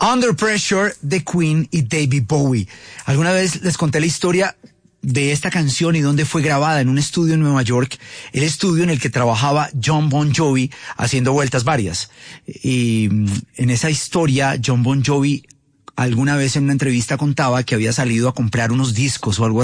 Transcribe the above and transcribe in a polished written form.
Under Pressure de Queen y David Bowie. Alguna vez les conté la historia de esta canción y dónde fue grabada, en un estudio en Nueva York, el estudio en el que trabajaba John Bon Jovi haciendo vueltas varias. Y en esa historia, John Bon Jovi alguna vez en una entrevista contaba que había salido a comprar unos discos o algo así